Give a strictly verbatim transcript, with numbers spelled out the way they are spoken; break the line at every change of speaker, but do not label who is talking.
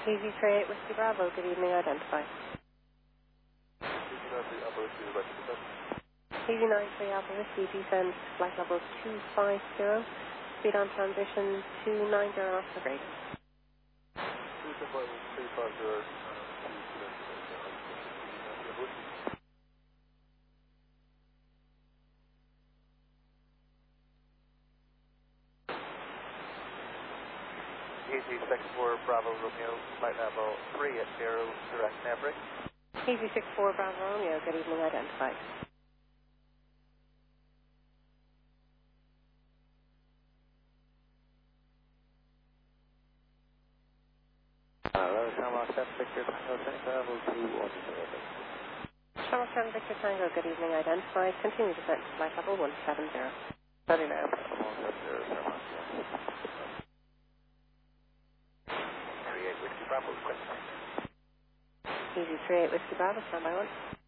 Easy three eight Whiskey Bravo, good evening, identify.
Easy nine three Alpha Whiskey, would like to descend.
Easy nine three Alpha Whiskey, descend flight level two five zero, speed on transition two nine zero knots for grading.
Descend flight level three five zero, Easy six four Bravo Romeo, flight level three eight zero, direct Maverick.
Easy six four Bravo Romeo, good evening, identified.
Hello, Shamrock seven Victor Tango, Tango level two one zero.
Shamrock seven Victor Tango, good evening, identified. Continue descent to flight level one seven zero.
Study now, one seven zero, Shamrock three eight Whiskey Bravo, quick.
Easy three eight Whiskey Bravo, standby one.